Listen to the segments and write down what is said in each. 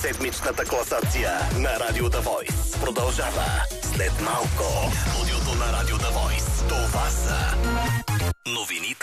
Седмичната класация на Радио The Voice продължава след малко. Студиото на Радио The Voice. Това са новините.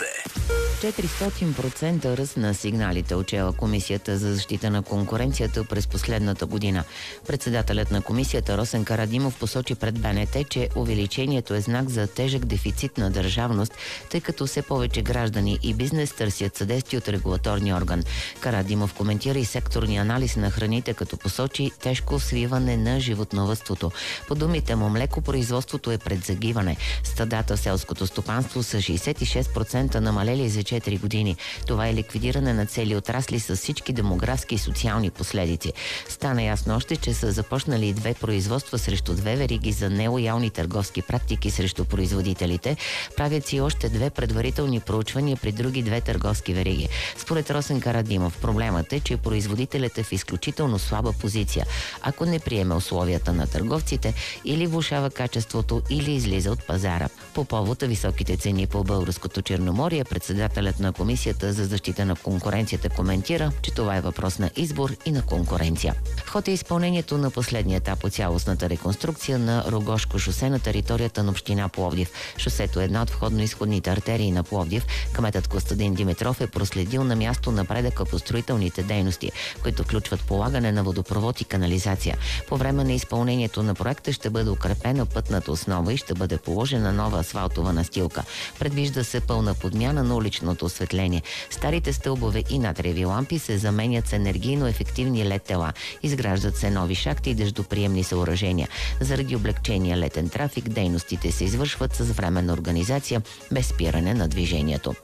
400% ръст на сигналите отчела Комисията за защита на конкуренцията през последната година. Председателят на комисията Росен Карадимов посочи пред БНТ, че увеличението е знак за тежък дефицит на държавност, тъй като все повече граждани и бизнес търсят съдействие от регулаторния орган. Карадимов коментира и секторния анализ на храните, като посочи тежко свиване на животновъдството. По думите му, млекопроизводството е пред загиване. Стадата в селското стопанство са 66% намалели за 4 години. Това е ликвидиране на цели отрасли с всички демографски и социални последици. Стана ясно още, че са започнали 2 производства срещу 2 вериги за нелоялни търговски практики срещу производителите. Правят си още 2 предварителни проучвания при други 2 търговски вериги. Според Росен Карадимов, проблемът е, че производителят е в изключително слаба позиция. Ако не приеме условията на търговците, или влошава качеството, или излиза от пазара. По повод високите цени по българското Черноморие, председателят на Комисията за защита на конкуренцията коментира, че това е въпрос на избор и на конкуренция. В ход е изпълнението на последния етап от цялостната реконструкция на Рогошко шосе на територията на община Пловдив. Шосето е една от входно-изходните артерии на Пловдив. Кметът Костадин Димитров е проследил на място напредъка по строителните дейности, които включват полагане на водопровод и канализация. По време на изпълнението на проекта ще бъде укрепена пътната основа и ще бъде положена нова асфалтова настилка. Предвижда се пълна подмяна на уличното осветление. Старите стълбове и натриеви лампи се заменят с енергийно ефективни LED тела. Изграждат се нови шахти и дъждоприемни съоръжения. Заради облегчения летен трафик, дейностите се извършват с временна организация без спиране на движението.